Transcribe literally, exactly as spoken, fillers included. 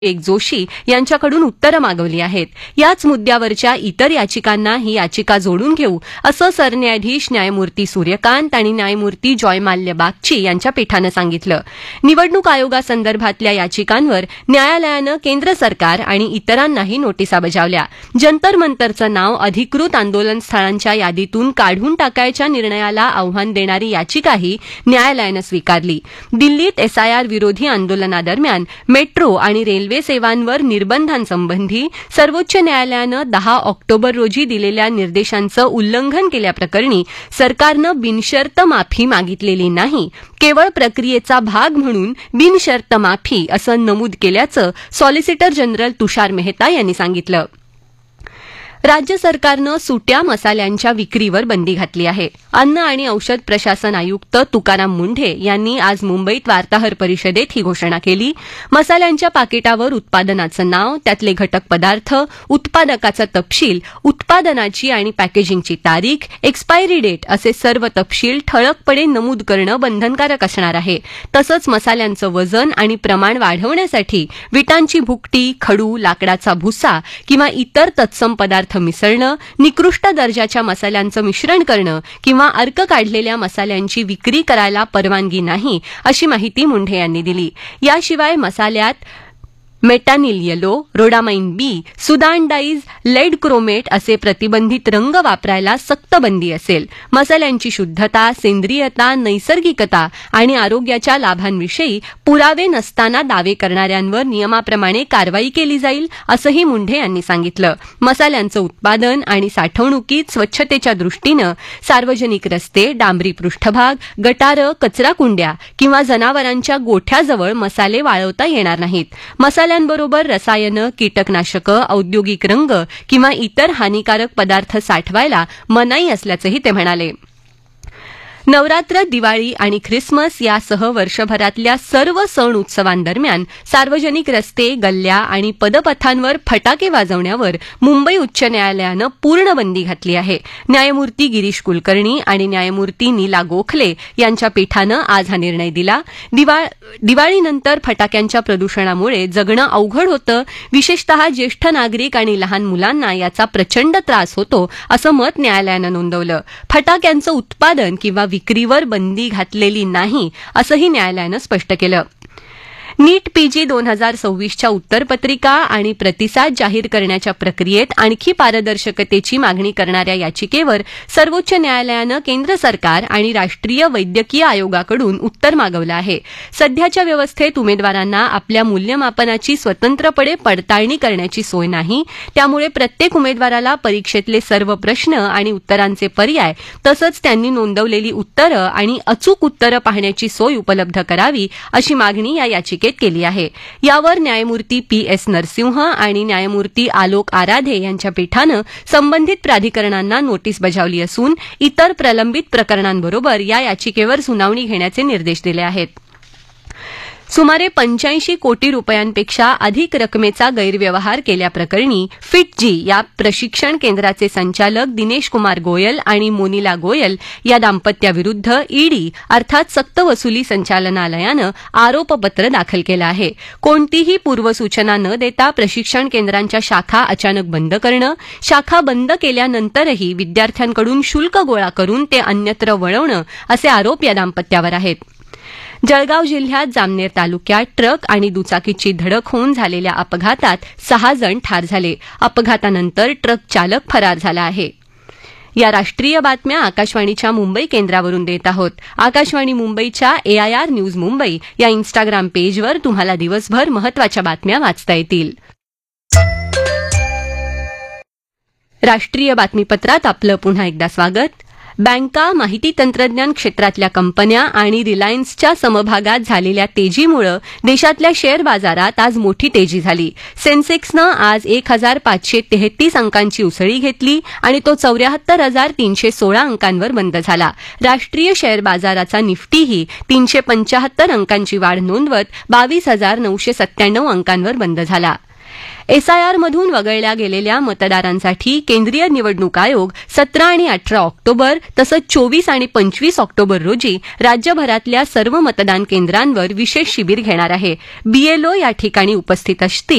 एक जोशी यांच्याकडून उत्तरं मागवली आहेत. याच मुद्द्यावरच्या इतर याचिकांना ही याचिका जोडून घेऊ असं सरन्यायाधीश न्यायमूर्ती सूर्यकांत आणि न्यायमूर्ती जॉयमाल्य बागची यांच्या पीठानं सांगितलं. निवडणूक आयोगासंदर्भातल्या याचिकांवर न्यायालयानं केंद्र सरकार आणि इतरांनाही नोटिसा बजावल्या. जंतर मंतरचं नाव अधिकृत आंदोलन स्थळांच्या यादीतून काढून टाकायच्या निर्णयाला आव्हान देणारी याचिकाही न्यायालयानं स्वीकारली. दिल्लीत एसआयआर विरोधी आंदोलनादरम्यान मेट्रो आणि रेल्वे रेल्वे सेवांवर निर्बंधांसंबंधी सर्वोच्च न्यायालयानं दहा ऑक्टोबर रोजी दिलेल्या निर्देशांचं उल्लंघन केल्याप्रकरणी सरकारनं बिनशर्त माफी मागितलेली नाही, केवळ प्रक्रियेचा भाग म्हणून बिनशर्त माफी असं नमूद केल्याचं सॉलिसिटर जनरल तुषार मेहता यांनी सांगितलं. राज्य सरकारनं सुट्या मसाल्यांच्या विक्रीवर बंदी घातली आहे. अन्न आणि औषध प्रशासन आयुक्त तुकाराम मुंढे यांनी आज मुंबईत वार्ताहर परिषदेत ही घोषणा केली. मसाल्यांच्या पाकिटावर उत्पादनाचं नाव, त्यातले घटक पदार्थ, उत्पादकाचा तपशील, उत्पादनाची आणि पॅकेजिंगची तारीख, एक्सपायरी डेट असे सर्व तपशील ठळकपणे नमूद करणं बंधनकारक असणार आहे. तसंच मसाल्यांचं वजन आणि प्रमाण वाढवण्यासाठी विटांची भुकटी, खडू, लाकडाचा भुसा किंवा इतर तत्सम पदार्थ मिसळणं, निकृष्ट दर्जाच्या मसाल्यांचं मिश्रण करणं किंवा अर्क काढलेल्या मसाल्यांची विक्री करायला परवानगी नाही, अशी माहिती मुंढे यांनी दिली. याशिवाय मसाल्यात मेटानिल येलो, रोडामाइन बी, सुदान डाईज, लेड क्रोमेट असे प्रतिबंधित रंग वापरायला सक्त बंदी असेल. मसाल्यांची शुद्धता, सेंद्रियता, नैसर्गिकता आणि आरोग्याच्या लाभांविषयी पुरावे नसताना दावे करणाऱ्यांवर नियमाप्रमाणे कारवाई केली जाईल, असंही मुंढे यांनी सांगितलं. मसाल्यांचं उत्पादन आणि साठवणुकीत स्वच्छतेच्या दृष्टीनं सार्वजनिक रस्ते, डांबरी पृष्ठभाग, गटारं, कचरा कुंड्या किंवा जनावरांच्या गोठ्याजवळ मसाले वाळवता येणार नाहीत. मसाले बरोबर रसायनं, कीटकनाशकं, औद्योगिक रंग किंवा इतर हानिकारक पदार्थ साठवायला मनाई असल्याचंही ते म्हणाले. नवरात्र, दिवाळी आणि ख्रिसमस यासह वर्षभरातल्या सर्व सण उत्सवांदरम्यान सार्वजनिक रस्ते, गल्ल्या आणि पदपथांवर फटाके वाजवण्यावर मुंबई उच्च न्यायालयानं पूर्ण बंदी घातली आहे. न्यायमूर्ती गिरीश कुलकर्णी आणि न्यायमूर्ती नीला गोखले यांच्या पीठानं आज हा निर्णय दिला. दिवाळ दिवाळीनंतर फटाक्यांच्या प्रदूषणामुळे जगणं अवघड होतं, विशेषतः ज्येष्ठ नागरिक आणि लहान मुलांना याचा प्रचंड त्रास होतो, असं मत न्यायालयानं नोंदवलं. फटाक्यांचं उत्पादन किंवा विक्रीवर बंदी घातलेली नाही, असंही न्यायालयानं स्पष्ट केलं. नीट पीजी दोन हजार सव्वीसच्या उत्तरपत्रिका आणि प्रतिसाद जाहीर करण्याच्या प्रक्रियेत आणखी पारदर्शकतेची मागणी करणाऱ्या याचिकेवर सर्वोच्च न्यायालयानं केंद्र सरकार आणि राष्ट्रीय वैद्यकीय आयोगाकडून उत्तर मागवलं आहे. सध्याच्या व्यवस्थेत उमेदवारांना आपल्या मूल्यमापनाची स्वतंत्रपणे पडताळणी करण्याची सोय नाही. त्यामुळे प्रत्येक उमेदवाराला परीक्षेतले सर्व प्रश्न आणि उत्तरांचे पर्याय तसंच त्यांनी नोंदवलेली उत्तरं आणि अचूक उत्तरं पाहण्याची सोय उपलब्ध करावी, अशी मागणी या याचिकेत केली आहे. यावर न्यायमूर्ती पी एस नरसिंह आणि न्यायमूर्ती आलोक आराधे यांच्या पीठानं संबंधित प्राधिकरणांना नोटीस बजावली असून इतर प्रलंबित प्रकरणांबरोबर या याचिकेवर सुनावणी घेण्याचे निर्देश दिले आहेत. सुमारे पंच्याऐंशी कोटी रुपयांपेक्षा अधिक रकमेचा गैरव्यवहार केल्याप्रकरणी फिटजी या प्रशिक्षण केंद्राचे संचालक दिनेश कुमार गोयल आणि मोनिला गोयल या दाम्पत्याविरुद्ध ईडी अर्थात सक्तवसुली संचालनालयानं आरोपपत्र दाखल केलं आहे. कोणतीही पूर्वसूचना न देता प्रशिक्षण केंद्रांच्या शाखा अचानक बंद करणं, शाखा बंद केल्यानंतरही विद्यार्थ्यांकडून शुल्क गोळा करून ते अन्यत्र वळवणं असे आरोप या दाम्पत्यावर आहेत. जळगाव जिल्ह्यात जामनेर तालुक्यात ट्रक आणि दुचाकीची धडक होऊन झालेल्या अपघातात सहा जण ठार झाले. अपघातानंतर ट्रक चालक फरार झाला आहे. या राष्ट्रीय बातम्या आकाशवाणीच्या मुंबई केंद्रावरून देत आहोत. आकाशवाणी मुंबईच्या एआयआर न्यूज मुंबई या इन्स्टाग्राम पेजवर तुम्हाला दिवसभर महत्त्वाच्या बातम्या वाचता येतील. राष्ट्रीय बातमीपत्रात आपलं पुन्हा एकदा स्वागत. बँका, माहिती तंत्रज्ञान क्षेत्रातल्या कंपन्या आणि रिलायन्सच्या समभागात झालेल्या तेजीमुळे देशातल्या शेअर बाजारात आज मोठी तेजी झाली. सेन्सेक्सनं आज एक हजार पाचशे तेहतीस अंकांची उसळी घेतली आणि तो चौऱ्याहत्तर हजार तीनशे सोळा अंकांवर बंद झाला. राष्ट्रीय शेअर बाजाराचा निफ्टीही तीनशे पंचाहत्तर अंकांची वाढ नोंदवत बावीस हजार नऊशे सत्त्याण्णव अंकांवर बंद झाला. एसआयआरमधून वगळल्या गेलेल्या मतदारांसाठी केंद्रीय निवडणूक आयोग सतरा आणि अठरा ऑक्टोबर तसंच चोवीस आणि पंचवीस ऑक्टोबर रोजी राज्यभरातल्या सर्व मतदान केंद्रांवर विशेष शिबिर घेणार आहे. बीएलओ या ठिकाणी उपस्थित असतील